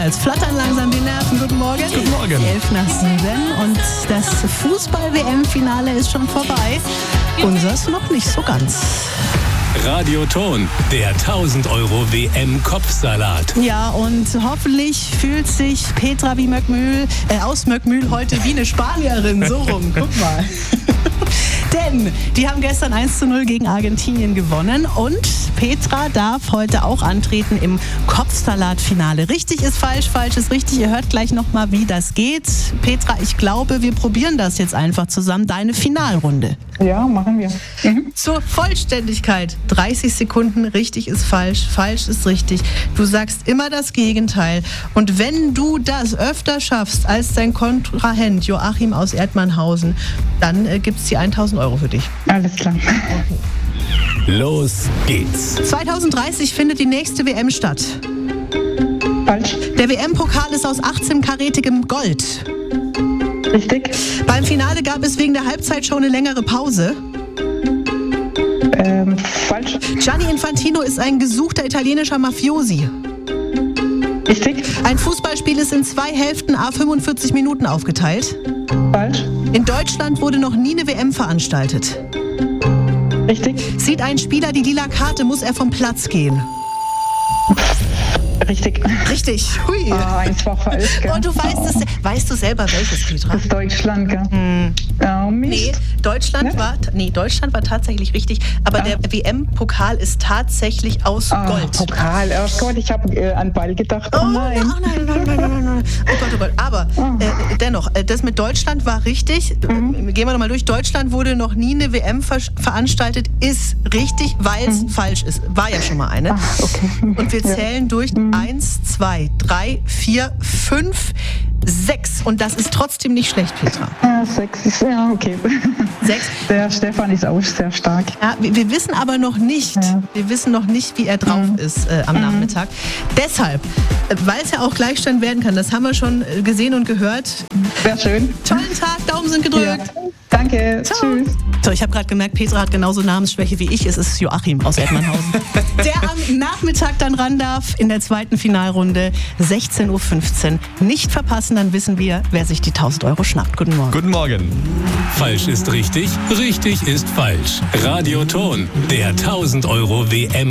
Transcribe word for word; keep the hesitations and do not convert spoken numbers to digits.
Jetzt flattern langsam die Nerven. Guten Morgen. Guten Morgen. Elf nach sieben und das Fußball-W M-Finale ist schon vorbei. Unseres noch nicht so ganz. Radioton, der tausend Euro W M-Kopfsalat. Ja, und hoffentlich fühlt sich Petra wie Möckmühl, äh, aus Möckmühl heute wie eine Spanierin. So rum, guck mal. Denn die haben gestern eins zu null gegen Argentinien gewonnen und Petra darf heute auch antreten im Kopfsalat-Finale. Richtig ist falsch, falsch ist richtig. Ihr hört gleich nochmal, wie das geht. Petra, ich glaube, wir probieren das jetzt einfach zusammen. Deine Finalrunde. Ja, machen wir. Mhm. Zur Vollständigkeit. dreißig Sekunden, richtig ist falsch, falsch ist richtig. Du sagst immer das Gegenteil. Und wenn du das öfter schaffst als dein Kontrahent Joachim aus Erdmannhausen, dann äh, gibt es die tausend Euro für dich. Alles klar. Okay. Los geht's. zwanzig dreißig findet die nächste W M statt. Falsch. Der W M-Pokal ist aus achtzehn-karätigem Gold. Richtig. Beim Finale gab es wegen der Halbzeitshow eine längere Pause. Ähm, falsch. Gianni Infantino ist ein gesuchter italienischer Mafiosi. Richtig. Ein Fußballspiel ist in zwei Hälften à fünfundvierzig Minuten aufgeteilt. Falsch. In Deutschland wurde noch nie eine W M veranstaltet. Richtig. Sieht ein Spieler die lila Karte, muss er vom Platz gehen. Richtig. Richtig. Hui. Ah, eins war falsch, gell? Und du weißt es, weißt du selber welches, Petra? Das ist Deutschland, gell? Hm. Oh, Nee, Mist. Deutschland Ja? war, nee, Deutschland war tatsächlich richtig, aber Ah. der W M-Pokal ist tatsächlich aus Ah, Gold. Pokal. Oh Gott, ich habe äh, an Ball gedacht. Oh, Oh nein. nein, nein, nein, nein, nein, nein. Oh Gott, oh Gott. Aber äh, dennoch, äh, das mit Deutschland war richtig. Mhm. Äh, Gehen wir nochmal durch. Deutschland wurde noch nie eine W M ver veranstaltet. Ist richtig, weil es Mhm. falsch ist. War ja schon mal eine. Ah, okay. Und wir Ja. zählen durch. Eins, zwei, drei, vier, fünf, sechs. Und das ist trotzdem nicht schlecht, Petra. Ja, sechs ist, ja, okay. Sechs. Der Stefan ist auch sehr stark. Ja, wir, wir wissen aber noch nicht, Ja. wir wissen noch nicht, wie er drauf Mhm. ist äh, am Nachmittag. Deshalb, äh, weil es ja auch Gleichstand werden kann, das haben wir schon äh, gesehen und gehört. Sehr schön. Tollen Tag, Daumen sind gedrückt. Ja. Danke. Ciao. Tschüss. So, ich habe gerade gemerkt, Petra hat genauso Namensschwäche wie ich. Es ist Joachim aus Erdmannhausen, der am Nachmittag dann ran darf in der zweiten Finalrunde, sechzehn Uhr fünfzehn. Nicht verpassen, dann wissen wir, wer sich die tausend Euro schnappt. Guten Morgen. Guten Morgen. Falsch ist richtig, richtig ist falsch. Radioton, der tausend Euro W M